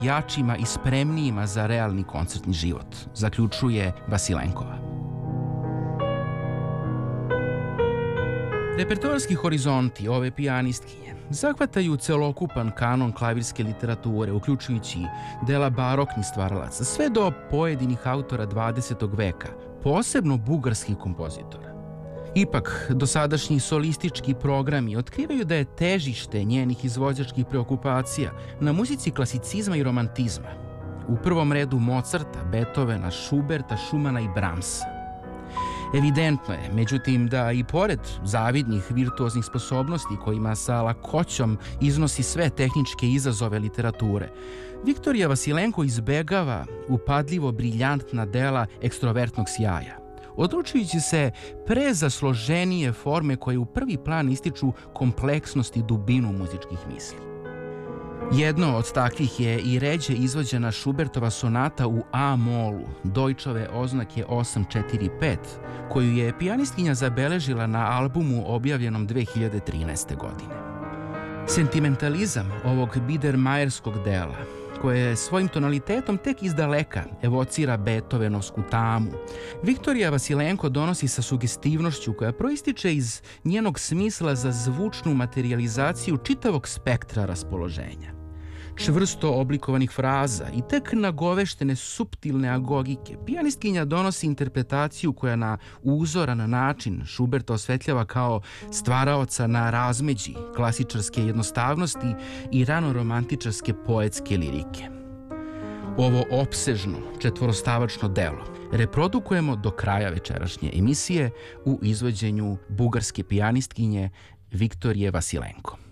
jačima i spremnijima za realni koncertni život, zaključuje Vasilenkova. Repertoarski horizonti ove pijanistkinje zahvataju celokupan kanon klavirske literature, uključujući dela baroknih stvaralaca, sve do pojedinih autora 20. veka, posebno bugarskih kompozitora. Ipak, dosadašnji solistički programi otkrivaju da je težište njenih izvođačkih preokupacija na muzici klasicizma i romantizma, u prvom redu Mozarta, Beethovena, Schuberta, Schumana i Brahmsa. Evidentno je, međutim, da i pored zavidnih virtuoznih sposobnosti kojima sa lakoćom iznosi sve tehničke izazove literature, Viktorija Vasilenko izbegava upadljivo briljantna dela ekstrovertnog sjaja, odlučujući se pre za složenije forme koje u prvi plan ističu kompleksnost i dubinu muzičkih misli. Jedno od takvih je i ređe izvođena Schubertova sonata u A-molu, Deutschove oznake 845, koju je pijanistkinja zabeležila na albumu objavljenom 2013. godine. Sentimentalizam ovog biedermajerskog dela, koje svojim tonalitetom tek izdaleka evocira Beethovenovsku tamu, Viktorija Vasilenko donosi sa sugestivnošću koja proističe iz njenog smisla za zvučnu materializaciju čitavog spektra raspoloženja. Čvrsto oblikovanih fraza i tek nagoveštene suptilne agogike, pijanistkinja donosi interpretaciju koja na uzoran način Schuberta osvetljava kao stvaraoca na razmeđi klasičarske jednostavnosti i ranoromantičarske poetske lirike. Ovo opsežno četvorostavačno delo reprodukujemo do kraja večerašnje emisije u izvođenju bugarske pijanistkinje Viktorije Vasilenko.